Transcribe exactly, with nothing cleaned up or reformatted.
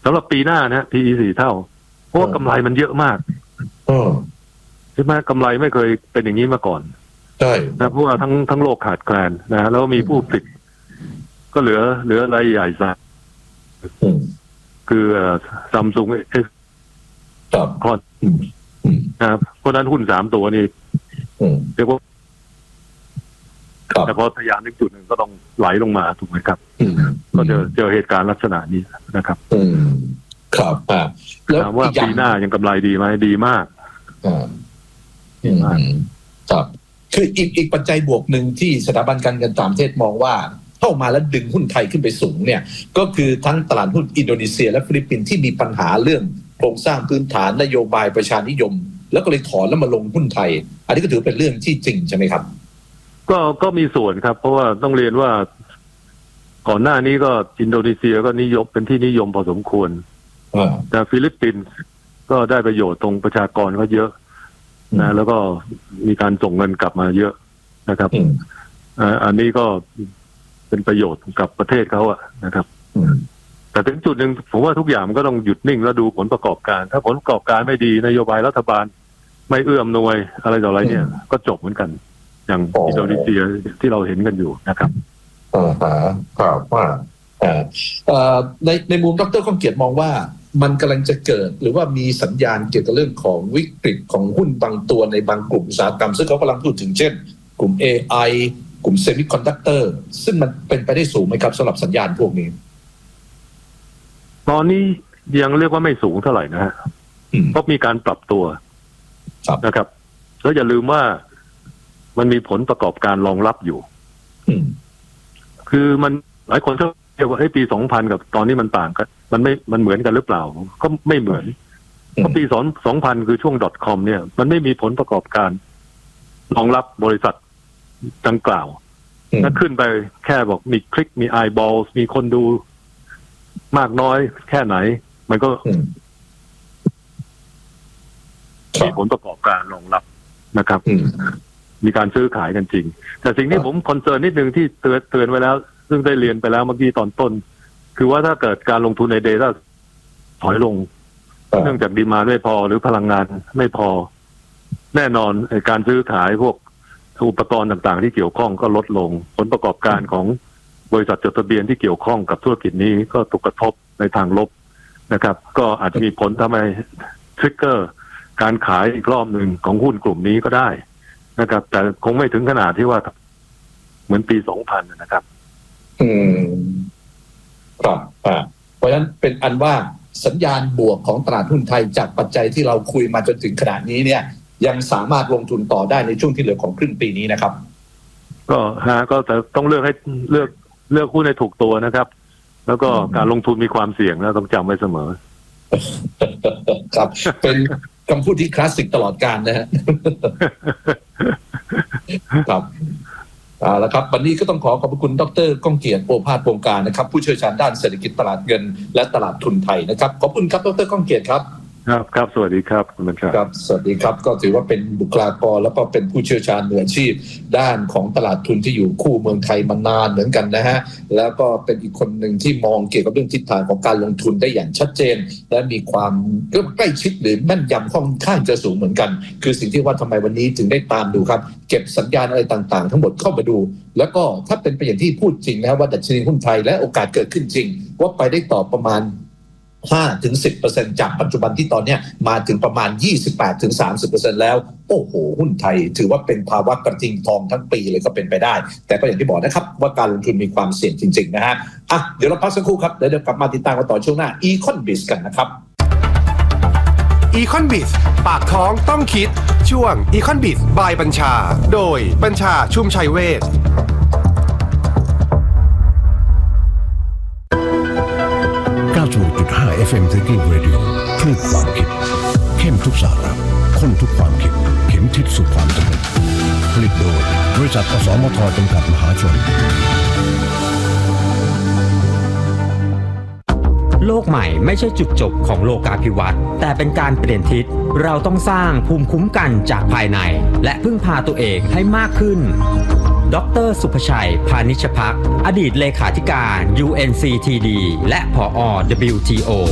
สำหรับปีหน้านะ พี อี สี่เท่าเพราะว่ากำไรมันเยอะมากใช่ไหมกำไรไม่เคยเป็นอย่างนี้มาก่อนใช่นะเพราะว่าทั้งทั้งโลกขาดแคลนนะแล้วมีผู้ผลิตก็เหลือเหลือรายใหญ่ซะคือซัมซุงเอสคอนนะครับเพราะนั้นหุ้นสามตัวนี้เรียกว่าแต่พอทะยานถึงจุดหนึ่งก็ต้องไหลลงมาถูกไหมครับก็เจอเจอเหตุการณ์ลักษณะนี้นะครับครับอ่าแล้วถามว่าปีหน้ายังกำไรดีไหมดีมากอ่าดีมากครับคืออีกอีกปัจจัยบวกหนึ่งที่สถาบันการเงินต่างประเทศมองว่าเข้ามาแล้วดึงหุ้นไทยขึ้นไปสูงเนี่ยก็คือทั้งตลาดหุ้นอินโดนีเซียและฟิลิปปินส์ที่มีปัญหาเรื่องโครงสร้างพื้นฐานนโยบายประชานิยมแล้วก็เลยถอนแล้วมาลงหุ้นไทยอันนี้ก็ถือเป็นเรื่องที่จริงใช่ไหมครับก็ก็มีส่วนครับเพราะว่าต้องเรียนว่าก่อนหน้านี้ก็อินโดนีเซียก็นิยมเป็นที่นิยมพอสมควรแต่ฟิลิปปินส์ก็ได้ประโยชน์ตรงประชากรก็เยอะนะแล้วก็มีการส่งเงินกลับมาเยอะนะครับอันนี้ก็เป็นประโยชน์กับประเทศเขาอะนะครับแต่ถึงจุดหนึ่งผมว่าทุกอย่างมันก็ต้องหยุดนิ่งแล้วดูผลประกอบการถ้าผลประกอบการไม่ดีนโยบายรัฐบาลไม่เอื้ออำนวยอะไรต่ออะไรเนี่ยก็จบเหมือนกันอย่างอินโดนีเซียที่เราเห็นกันอยู่นะครับอ่าฮะครับว่าอ่าในในมุมดร.ก้องเกียรติมองว่ามันกำลังจะเกิดหรือว่ามีสัญญาณเกี่ยวกับเรื่องของวิกฤตของหุ้นบางตัวในบางกลุ่มอุตสาหกรรมซึ่งเขากำลังพูดถึงเช่นกลุ่ม เอ ไอ กลุ่มเซมิคอนดักเตอร์ซึ่งมันเป็นไปได้สูงไหมครับสำหรับสัญญาณพวกนี้ตอนนี้ยังเรียกว่าไม่สูงเท่าไหร่นะฮะเพราะมีการปรับตัวนะครับแล้วอย่าลืมว่ามันมีผลประกอบการรองรับอยู่คือมันหลายคนก็เรียกว่าไอ้ปีสองพันกับตอนนี้มันต่างกันมันไม่มันเหมือนกันหรือเปล่าก็ไม่เหมือนเพราะปีสองพันคือช่วง .com เนี่ยมันไม่มีผลประกอบการรองรับบริษัทดังกล่าวถ้าขึ้นไปแค่บอกมีคลิกมีไอบอลมีคนดูมากน้อยแค่ไหนมันก็มีผลประกอบการรองรับนะครับมีการซื้อขายกันจริงแต่สิ่งที่ผมคอนเซิร์นนิดนึงที่เตือนเตือนไว้แล้วซึ่งได้เรียนไปแล้วเมื่อกี้ตอนต้นคือว่าถ้าเกิดการลงทุนใน data ถอยลงเนื่องจากดีมานด์ไม่พอหรือพลังงานไม่พอแน่นอนการซื้อขายพวกอุปกรณ์ต่างๆที่เกี่ยวข้องก็ลดลงผลประกอบการของบริษัทจดทะเบียนที่เกี่ยวข้องกับธุรกิจนี้ก็ถูกกระทบในทางลบนะครับก็อาจจะมีผลทำให้ทริกเกอร์การขายอีกรอบหนึ่งของหุ้นกลุ่มนี้ก็ได้นะครับแต่คงไม่ถึงขนาดที่ว่าเหมือนปีสองพันนะครับอืมครับอ่าเพราะฉะนั้นเป็นอันว่าสัญญาณบวกของตลาดหุ้นไทยจากปัจจัยที่เราคุยมาจนถึงขนาดนี้เนี่ยยังสามารถลงทุนต่อได้ในช่วงที่เหลือของครึ่งปีนี้นะครับก็ฮะก็แต่ต้องเลือกให้เลือกเลือกหุ้นให้ถูกตัวนะครับแล้วก็การลงทุนมีความเสี่ยงนะต้องจำไว้เสมอครับเป็นคำพูดที่คลาสสิกตลอดกาลนะฮะครับเอาละครับวันนี้ก็ต้องขอขอบคุณดร.ก้องเกียรติโอภาสวงศ์การนะครับผู้เชี่ยวชาญด้านเศรษฐกิจตลาดเงินและตลาดทุนไทยนะครับขอบคุณครับดร.ก้องเกียรติครับครับครับสวัสดีครับคุณบัญชาครับสวัสดีครับก็ถือว่าเป็นบุคลากรแล้วก็เป็นผู้เชี่ยวชาญมืออาชีพด้านของตลาดทุนที่อยู่คู่เมืองไทยมานานเหมือนกันนะฮะแล้วก็เป็นอีกคนหนึ่งที่มองเกี่ยวกับเรื่องทิศทางของการลงทุนได้อย่างชัดเจนและมีความใกล้ชิดหรือแม่นยำค่อนข้างจะสูงเหมือนกันคือสิ่งที่ว่าทำไมวันนี้ถึงได้ตามดูครับเก็บสัญญาณอะไรต่างๆทั้งหมดเข้ามาดูแล้วก็ถ้าเป็นไปอย่างที่พูดจริงนะว่าดัชนีหุ้นไทยและโอกาสเกิดขึ้นจริงว่าไปได้ต่อประมาณห้าถึงสิบเปอร์เซ็นต์ จากปัจจุบันที่ตอนนี้มาถึงประมาณ ยี่สิบแปดถึงสามสิบเปอร์เซ็นต์ แล้วโอ้โหหุ้นไทยถือว่าเป็นภาวะกระทิงทองทั้งปีเลยก็เป็นไปได้แต่ก็อย่างที่บอกนะครับว่าการลงทุนมีความเสี่ยงจริงๆนะฮะอ่ะเดี๋ยวเราพักสักครู่ครับเดี๋ยวกลับมาติดตามกันต่อช่วงหน้า Econ-Biz กันนะครับ Econ-Biz ปากท้องต้องคิดช่วง Econ-Biz บายบัญชาโดยบัญชาชุ่มชัยเวชเก้าสิบหกจุดห้า เอฟ เอ็ม Thinking Radio คลื่นความคิดเข้มทุกสาระข้นทุกความคิดเข็มทิศสู่ความสำเร็จผลิตโดยบริษัทอสมทจำกัดมหาชนโลกใหม่ไม่ใช่จุดจบของโลกาภิวัตน์แต่เป็นการเปลี่ยนทิศเราต้องสร้างภูมิคุ้มกันจากภายในและพึ่งพาตัวเองให้มากขึ้นดร.สุภชัยพานิชภักดิ์อดีตเลขาธิการ ยู เอ็น ซี ที ดี และผอ. ดับเบิลยู ที โอ